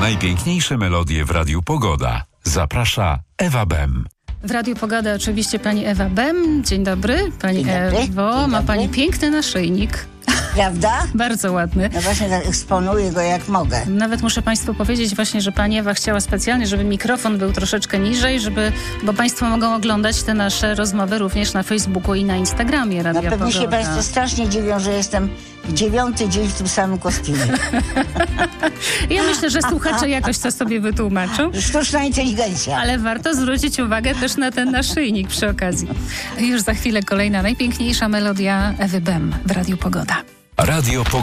Najpiękniejsze melodie w Radiu Pogoda. Zaprasza Ewa Bem. W Radiu Pogoda oczywiście pani Ewa Bem. Dzień dobry. Pani Dzień dobry. Ewo, Dzień ma dobry. pani piękny naszyjnik. Prawda? Bardzo ładny. No właśnie tak eksponuję go jak mogę. Nawet muszę państwu powiedzieć właśnie, że pani Ewa chciała specjalnie, żeby mikrofon był troszeczkę niżej, bo państwo mogą oglądać te nasze rozmowy również na Facebooku i na Instagramie No Radia pewnie się Pogoda. państwo strasznie dziwią, że jestem 9. dzień w tym samym kostiumie. Ja myślę, że słuchacze jakoś to sobie wytłumaczą. Sztuczna inteligencja. Ale warto zwrócić uwagę też na ten naszyjnik przy okazji. Już za chwilę kolejna najpiękniejsza melodia Ewy Bem w Radiu Pogoda. Radio Pogoda.